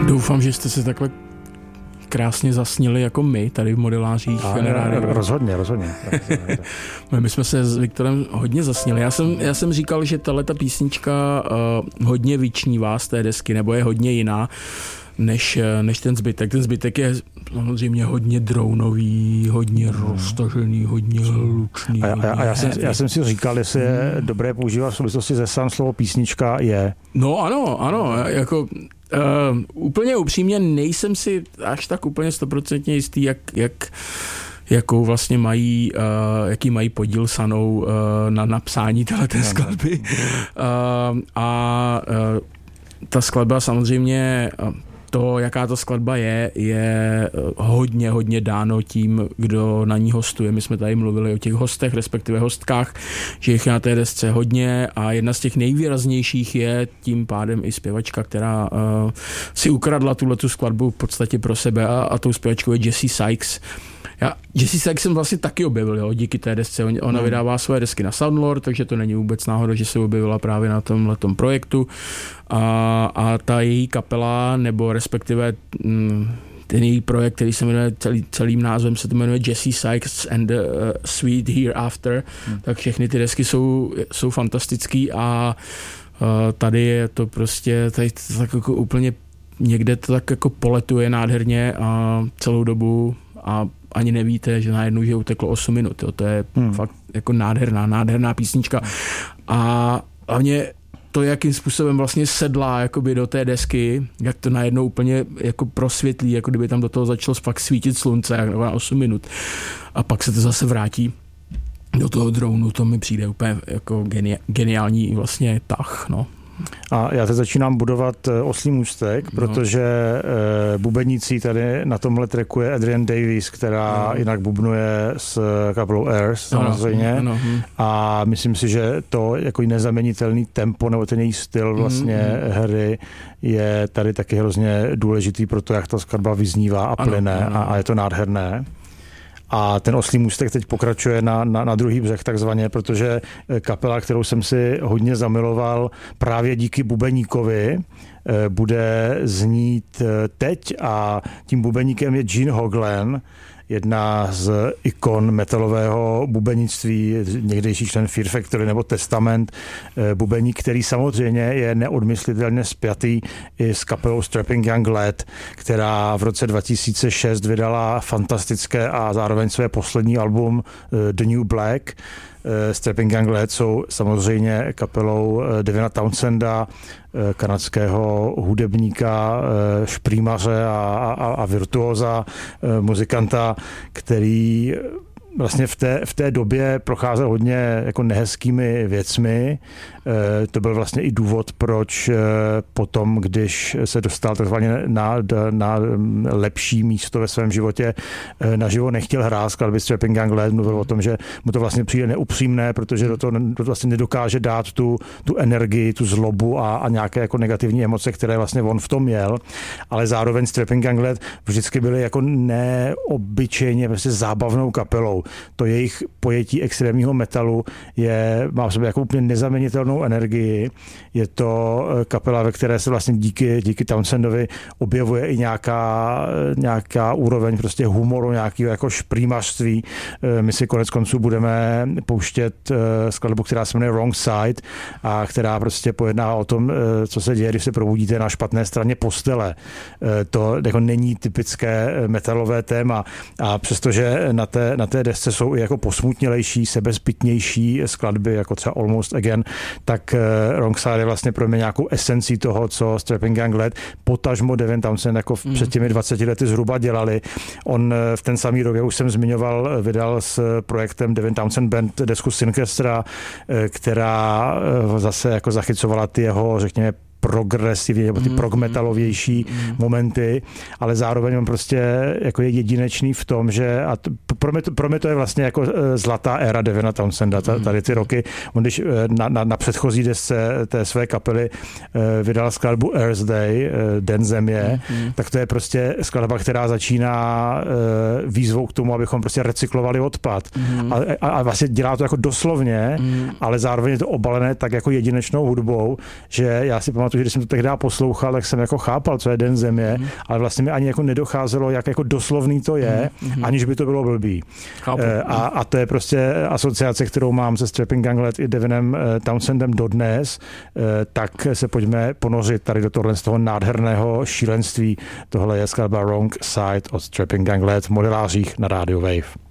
Doufám, že jste se takhle krásně zasnili jako my tady v modelářích. Rozhodně. My jsme se s Viktorem hodně zasnili. Já jsem říkal, že tahleta písnička hodně vyčnívá z té desky, nebo je hodně jiná než ten zbytek. Ten zbytek je samozřejmě hodně drounový, hodně roztažený, hodně hlučný. A já jsem si říkal, jestli je dobré používat v souvislosti se sám slovo písnička je. No ano, jako úplně upřímně nejsem si až tak úplně 100% jistý, jakou vlastně mají, jaký mají podíl Sanou na napsání téhleté skladby. Ta skladba samozřejmě, to, jaká ta skladba je hodně dáno tím, kdo na ní hostuje. My jsme tady mluvili o těch hostech, respektive hostkách, že jich je na té desce hodně a jedna z těch nejvýraznějších je tím pádem i zpěvačka, která si ukradla tuhletu skladbu v podstatě pro sebe a tou zpěvačkou je Jessie Sykes. Jessie Sykes jsem vlastně taky objevil, jo, díky té desce. Ona vydává svoje desky na Soundlord, takže to není vůbec náhoda, že se objevila právě na tomhletom projektu. A ta její kapela, nebo respektive ten její projekt, který se jmenuje celým názvem, se to jmenuje Jessie Sykes and the Sweet Hereafter, tak všechny ty desky jsou fantastický a tady je to prostě tady to tak jako úplně někde to tak jako poletuje nádherně a celou dobu a ani nevíte, že najednou, že uteklo 8 minut. Jo. To je fakt jako nádherná písnička. A hlavně to, jakým způsobem vlastně sedlá jakoby do té desky, jak to najednou úplně jako prosvětlí, jako kdyby tam do toho začalo fakt svítit slunce na 8 minut. A pak se to zase vrátí do toho dronu, to mi přijde úplně jako geniální vlastně tah, no. A já teď začínám budovat oslí můstek, protože bubenící tady na tomhle tracku je Adrian Davies, která jinak bubnuje s kapelou Airs samozřejmě. Ano. A myslím si, že to jako nezaměnitelný tempo nebo ten její styl vlastně hry je tady taky hrozně důležitý pro to, jak ta skladba vyznívá a plyne a je to nádherné. A ten oslí můstek teď pokračuje na druhý břeh takzvaně, protože kapela, kterou jsem si hodně zamiloval právě díky bubeníkovi, bude znít teď a tím bubeníkem je Gene Hoglan, jedna z ikon metalového bubenictví, někdejší člen Fear Factory nebo Testament, bubeník, který samozřejmě je neodmyslitelně spjatý i s kapelou Strapping Young Lad, která v roce 2006 vydala fantastické a zároveň své poslední album The New Black. Strapping Young Lad jsou samozřejmě kapelou Devina Townsenda, kanadského hudebníka, šprýmaře a virtuóza, muzikanta, který vlastně v té době procházel hodně jako nehezkými věcmi. To byl vlastně i důvod, proč potom, když se dostal takzvaně na lepší místo ve svém životě, naživo nechtěl hrát skladby Strapping Young Lad, mluvil o tom, že mu to vlastně přijde neupřímné, protože do toho vlastně nedokáže dát tu energii, tu zlobu a nějaké jako negativní emoce, které vlastně on v tom měl, ale zároveň Strapping Young Lad vždycky byly jako neobyčejně vlastně zábavnou kapelou. To jejich pojetí extrémního metalu má v sobě jako úplně nezaměnitelnou energii. Je to kapela, ve které se vlastně díky Townsendovi objevuje i nějaká úroveň prostě humoru, nějakého jako šprýmařství. My si konec konců budeme pouštět skladbu, která se jmenuje Wrong Side a která prostě pojedná o tom, co se děje, když se probudíte na špatné straně postele. To jako není typické metalové téma a přestože na té desce jsou i jako posmutnělejší, sebezpitnější skladby, jako třeba Almost Again, tak Wrong Side je vlastně pro mě nějakou esencí toho, co Strapping Young Lad, potažmo Devin Townsend jako před těmi 20 lety zhruba dělali. On v ten samý rok, jak už jsem zmiňoval, vydal s projektem Devin Townsend Band desku Syncestra, která zase jako zachycovala ty jeho, řekněme, progresivní nebo ty progmetalovější momenty, ale zároveň on prostě jako je jedinečný v tom, že a pro mě to je vlastně jako zlatá éra Devina Townsenda, tady ty roky. On když na předchozí desce té své kapely vydal skladbu Earth Day, Den země, tak to je prostě skladba, která začíná výzvou k tomu, abychom prostě recyklovali odpad. A vlastně dělá to jako doslovně, ale zároveň je to obalené tak jako jedinečnou hudbou, že já si pamatuju, pamatuju, že když jsem to tehdy poslouchal, tak jsem jako chápal, co je Den země, ale vlastně mi ani jako nedocházelo, jak jako doslovný to je, aniž by to bylo blbý. A to je prostě asociace, kterou mám se Strapping Ganglet i Devinem Townsendem dodnes, tak se pojďme ponořit tady do tohle z toho nádherného šílenství. Tohle je skladba Wrong Side od Strapping Ganglet v modelářích na Radio Wave.